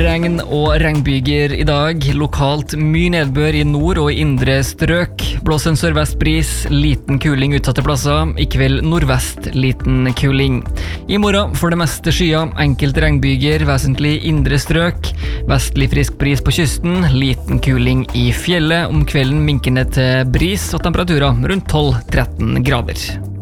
regn og regnbyger I dag. Lokalt mye nedbør I nord og I indre strøk. Blåser en sørvestbris, liten kuling utsatte plasser. I kveld nordvest, liten kuling. I morgen for det meste skyer, enkelte regnbyger, vesentlig indre strøk. Vestlig frisk bris på kysten, liten kuling I fjellet. Om kvelden minkende til bris og temperaturer rundt 12-13 grader.